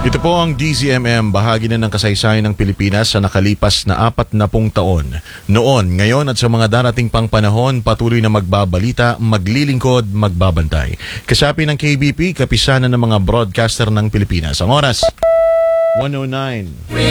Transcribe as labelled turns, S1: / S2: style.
S1: Ito po ang DZMM, bahagi na ng kasaysayan ng Pilipinas sa nakalipas na 40 taon. Noon, ngayon at sa mga darating pang panahon, patuloy na magbabalita, maglilingkod, magbabantay. Kasapi ng KBP, kapisanan ng mga broadcaster ng Pilipinas. Ang oras, 1:09.